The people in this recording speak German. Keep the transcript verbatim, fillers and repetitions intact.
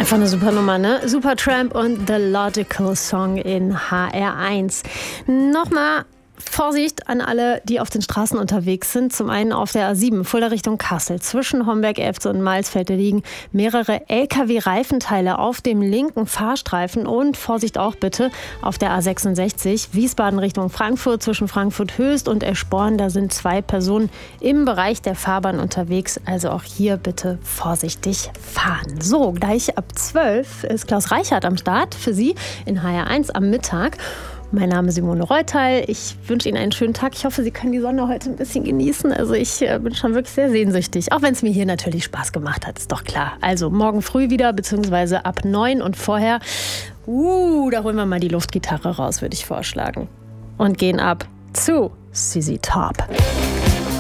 Einfach eine super Nummer, ne? Supertramp und The Logical Song in H R eins. Nochmal Vorsicht an alle, die auf den Straßen unterwegs sind. Zum einen auf der A sieben, Fulda Richtung Kassel. Zwischen Homberg-Elfte und Mailsfeld liegen mehrere L K W-Reifenteile auf dem linken Fahrstreifen. Und Vorsicht auch bitte auf der A sechsundsechzig, Wiesbaden Richtung Frankfurt. Zwischen Frankfurt-Höchst und Eschborn, da sind zwei Personen im Bereich der Fahrbahn unterwegs. Also auch hier bitte vorsichtig fahren. So, gleich ab zwölf ist Klaus Reichert am Start für Sie in H R eins am Mittag. Mein Name ist Simone Reuteil. Ich wünsche Ihnen einen schönen Tag. Ich hoffe, Sie können die Sonne heute ein bisschen genießen. Also ich äh, bin schon wirklich sehr sehnsüchtig. Auch wenn es mir hier natürlich Spaß gemacht hat, ist doch klar. Also morgen früh wieder, beziehungsweise ab neun und vorher. Uh, da holen wir mal die Luftgitarre raus, würde ich vorschlagen. Und gehen ab zu Z Z Top.